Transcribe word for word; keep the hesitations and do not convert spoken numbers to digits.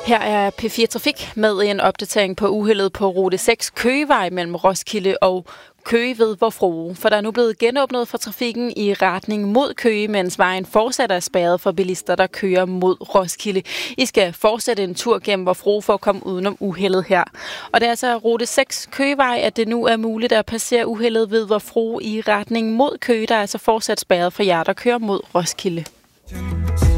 Her er P fire Trafik med en opdatering på uheldet på rute seks Køgevej mellem Roskilde og Køge ved Vor Frue. For der er nu blevet genåbnet for trafikken i retning mod Køge, mens vejen fortsat er spærret for bilister, der kører mod Roskilde. I skal fortsætte en tur gennem Vor Frue for at komme udenom uheldet her. Og det er altså rute seks Køgevej, at det nu er muligt at passere uheldet ved Vor Frue i retning mod Køge, der er altså fortsat spærret for jer, der kører mod Roskilde.